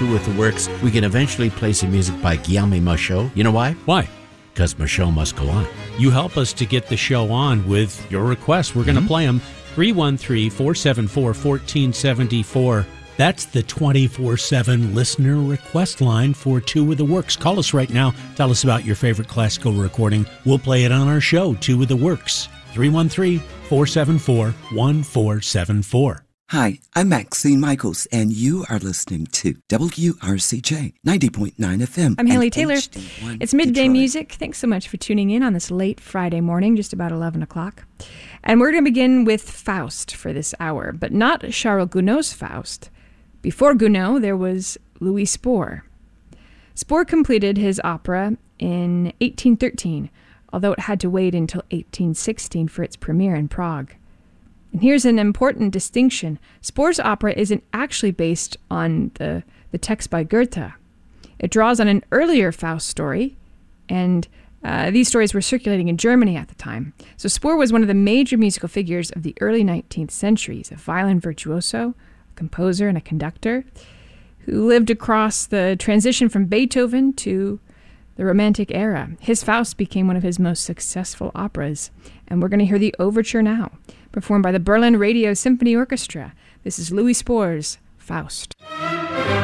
Two with the Works, we can eventually play some music by Guillaume Michaud. You know why? Why? Because Michaud must go on. You help us to get the show on with your requests. We're going to play them. 313-474-1474. That's the 24/7 listener request line for Two with the Works. Call us right now. Tell us about your favorite classical recording. We'll play it on our show, Two with the Works. 313-474-1474. Hi, I'm Maxine Michaels, and you are listening to WRCJ 90.9 FM. I'm Haley Taylor. HD1 It's Midday Detroit. Music. Thanks so much for tuning in on this late Friday morning, just about 11 o'clock. And we're going to begin with Faust for this hour, but not Charles Gounod's Faust. Before Gounod, there was Louis Spohr. Spohr completed his opera in 1813, although it had to wait until 1816 for its premiere in Prague. And here's an important distinction. Spohr's opera isn't actually based on the text by Goethe. It draws on an earlier Faust story, and these stories were circulating in Germany at the time. So Spohr was one of the major musical figures of the early 19th century. He's a violin virtuoso, a composer, and a conductor who lived across the transition from Beethoven to the Romantic era. His Faust became one of his most successful operas, and we're going to hear the overture now, performed by the Berlin Radio Symphony Orchestra. This is Louis Spohr's Faust.